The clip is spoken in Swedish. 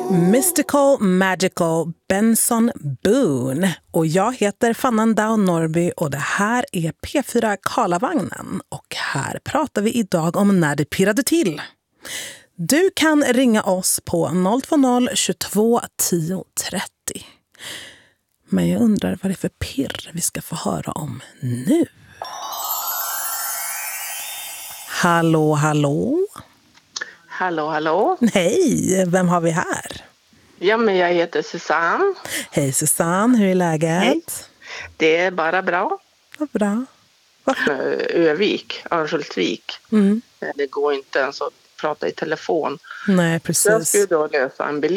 Mystical Magical Benson Boone. Och jag heter Fannan Dow Norby och det här är P4 Karlavagnen. Och här pratar vi idag om när det pirrade till. Du kan ringa oss på 020 22 10 30. Men jag undrar vad det är för pirr vi ska få höra om nu. Hallå, hallå. Hallå, hallå. Hej, vem har vi här? Ja, men jag heter Susanne. Hej Susanne, hur är läget? Hej. Det är bara bra. Vad bra. Övik, Örnsköldsvik. Mm. Det går inte ens att prata i telefon. Nej, precis. Så jag skulle då lösa en biljett